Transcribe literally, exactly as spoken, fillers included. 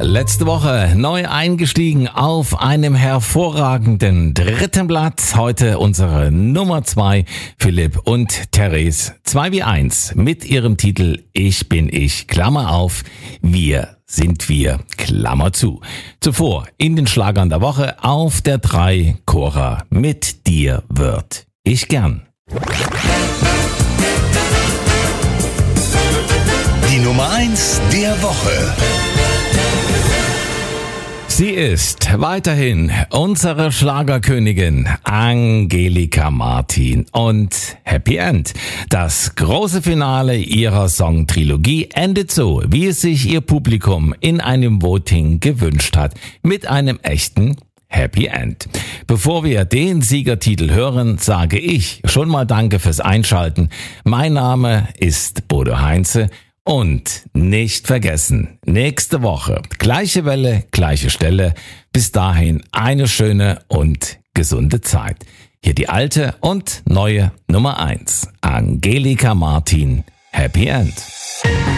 Letzte Woche neu eingestiegen auf einem hervorragenden dritten Platz. Heute unsere Nummer zwei, Philipp und Therese. zwei wie eins mit ihrem Titel Ich bin ich, Klammer auf, wir sind wir, Klammer zu. Zuvor in den Schlagern der Woche auf der drei, Cora, mit dir wird ich gern. Die Nummer eins der Woche. Sie ist weiterhin unsere Schlagerkönigin Angelika Martin und Happy End. Das große Finale ihrer Songtrilogie endet so, wie es sich ihr Publikum in einem Voting gewünscht hat, mit einem echten Happy End. Bevor wir den Siegertitel hören, sage ich schon mal Danke fürs Einschalten. Mein Name ist Bodo Heinze. Und nicht vergessen, nächste Woche, gleiche Welle, gleiche Stelle. Bis dahin eine schöne und gesunde Zeit. Hier die alte und neue Nummer eins, Angelika Martin, Happy End.